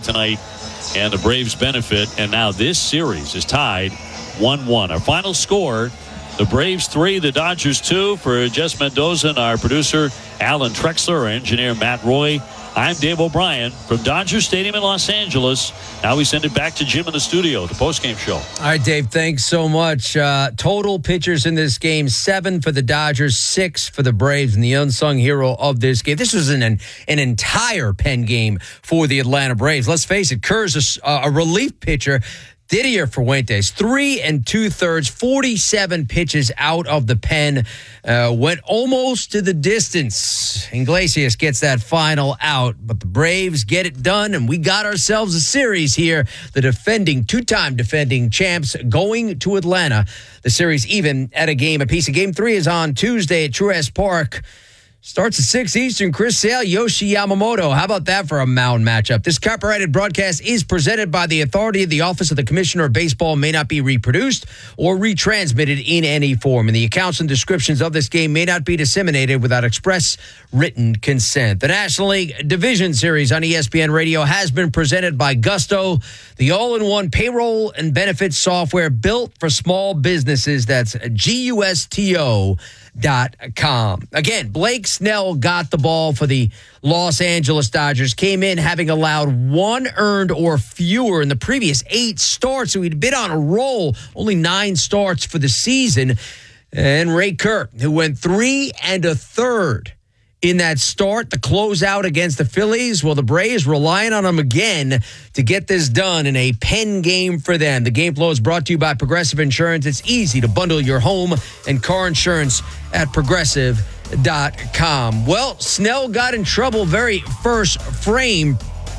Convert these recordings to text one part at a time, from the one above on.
tonight, and the Braves benefit. And now this series is tied 1-1. Our final score, the Braves 3, the Dodgers 2. For Jess Mendoza and our producer, Alan Trexler, our engineer, Matt Roy, I'm Dave O'Brien from Dodger Stadium in Los Angeles. Now we send it back to Jim in the studio, the postgame show. All right, Dave, thanks so much. Total pitchers in this game, 7 for the Dodgers, 6 for the Braves, and the unsung hero of this game. This was an entire pen game for the Atlanta Braves. Let's face it, Kerr's a relief pitcher. Didier Fuentes, 3 2/3, 47 pitches out of the pen, went almost to the distance. Iglesias gets that final out, but the Braves get it done, and we got ourselves a series here. The two-time defending champs going to Atlanta. The series even at a game apiece. Game 3 is on Tuesday at Truist Park. Starts at 6 Eastern. Chris Sale, Yoshi Yamamoto. How about that for a mound matchup? This copyrighted broadcast is presented by the authority. The Office of the Commissioner of Baseball may not be reproduced or retransmitted in any form. And the accounts and descriptions of this game may not be disseminated without express written consent. The National League Division Series on ESPN Radio has been presented by Gusto, the all-in-one payroll and benefits software built for small businesses. That's GUSTO.com. Again, Blake Snell got the ball for the Los Angeles Dodgers, came in having allowed 1 earned or fewer in the previous 8 starts, so he'd been on a roll, only 9 starts for the season. And Ray Kerr, who went 3 1/3 in that start, the closeout against the Phillies. Well, the Braves relying on him again to get this done in a pen game for them. The game flow is brought to you by Progressive Insurance. It's easy to bundle your home and car insurance at Progressive.com. Well, Snell got in trouble very first frame.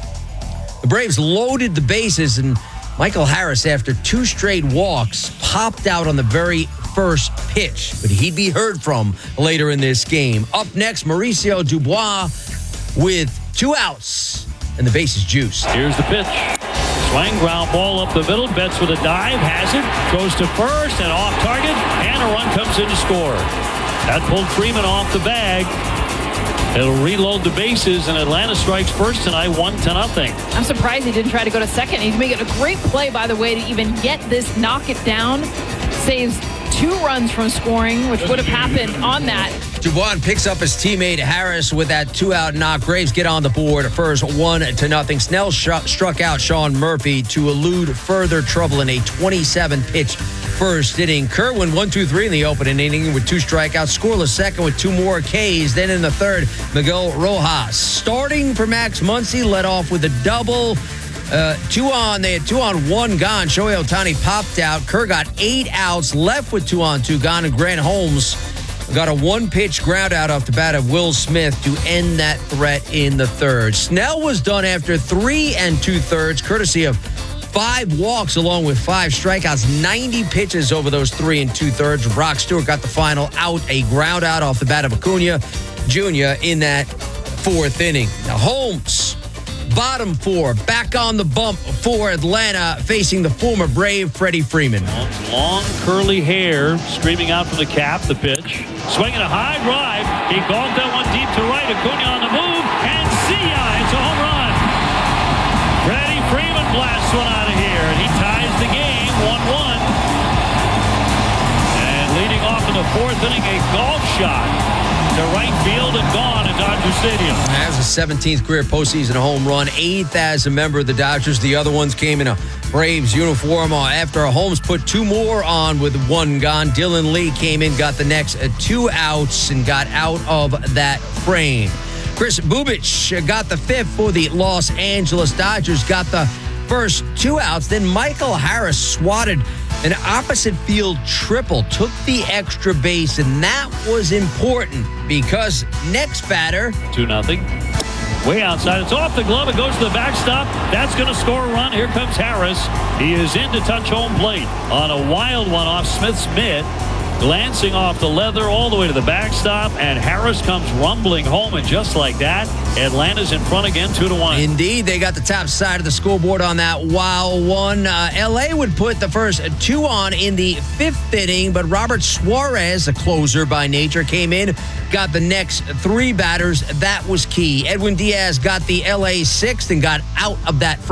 The Braves loaded the bases, and Michael Harris, after 2 straight walks, popped out on the very first pitch, but he'd be heard from later in this game. Up next, Mauricio Dubois with 2 outs, and the base is juiced. Here's the pitch. Swing, ground ball up the middle. Betts with a dive, has it, throws to first, and off target, and a run comes in to score. That pulled Freeman off the bag. It'll reload the bases, and Atlanta strikes first tonight, 1-0. I'm surprised he didn't try to go to second. He's making a great play, by the way, to even get this, knock it down. Saves 2 runs from scoring, which would have happened on that. Dubois picks up his teammate Harris with that 2-out knock. Braves get on the board first, 1-0. Snell struck out Sean Murphy to elude further trouble in a 27-pitch first inning. Kerr went 1-2-3 in the opening inning with 2 strikeouts. Scoreless second with 2 more Ks. Then in the third, Miguel Rojas. Starting for Max Muncy, led off with a double. They had 2 on, 1 gone. Shohei Ohtani popped out. Kerr got 8 outs, left with 2 on, 2 gone. And Grant Holmes got a 1-pitch ground out off the bat of Will Smith to end that threat in the third. Snell was done after 3 2/3, courtesy of 5 walks along with 5 strikeouts, 90 pitches over those 3 2/3. Brock Stewart got the final out, a ground out off the bat of Acuna Jr. in that 4th inning. Now Holmes, bottom 4, back on the bump for Atlanta, facing the former Brave Freddie Freeman. Long curly hair streaming out from the cap. The pitch, swinging a high drive. He golfed that one deep to right. Acuna on the move, and see ya, it's a home run. Freddie Freeman blasts one out of here, and he ties the game 1-1. And leading off in the 4th inning, a golf shot to right field and gone at Dodger Stadium. That was his 17th career postseason home run, 8th as a member of the Dodgers. The other ones came in a Braves uniform after Holmes put 2 more on with 1 gone. Dylan Lee came in, got the next 2 outs, and got out of that frame. Chris Bubic got the 5th for the Los Angeles Dodgers, got the first 2 outs. Then Michael Harris swatted an opposite field triple, took the extra base, and that was important because next batter, 2-0. Way outside. It's off the glove. It goes to the backstop. That's going to score a run. Here comes Harris. He is in to touch home plate on a wild one off Smith's mitt. Glancing off the leather all the way to the backstop, and Harris comes rumbling home, and just like that, Atlanta's in front again, 2-1. Indeed, they got the top side of the scoreboard on that wild one. L.A. would put the first 2 on in the 5th inning, but Robert Suarez, a closer by nature, came in, got the next 3 batters. That was key. Edwin Diaz got the L.A. 6th and got out of that